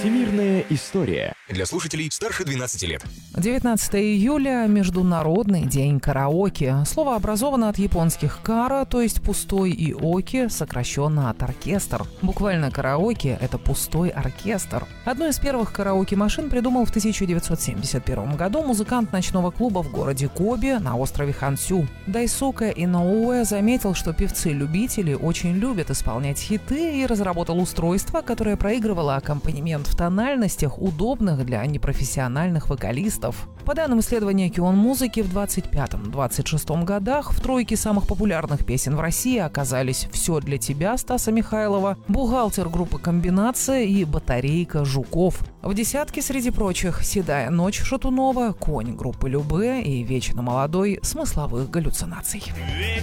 Всемирная история. Для слушателей старше 12 лет. 19 июля – Международный день караоке. Слово образовано от японских «кара», то есть пустой, и «оки», сокращенно от «оркестр». Буквально караоке – это пустой оркестр. Одну из первых караоке-машин придумал в 1971 году музыкант ночного клуба в городе Коби на острове Хансю. Дайсуке Иноуэ заметил, что певцы-любители очень любят исполнять хиты, и разработал устройство, которое проигрывало аккомпанемент в тональностях, удобных для непрофессиональных вокалистов. По данным исследования Кион Музыки, в 25-26 годах в тройке самых популярных песен в России оказались «Все для тебя» Стаса Михайлова, «Бухгалтер» группы «Комбинация» и «Батарейка» Жуков. В десятке, среди прочих, «Седая ночь» Шатунова, «Конь» группы Любэ и «Вечно молодой» смысловых галлюцинаций.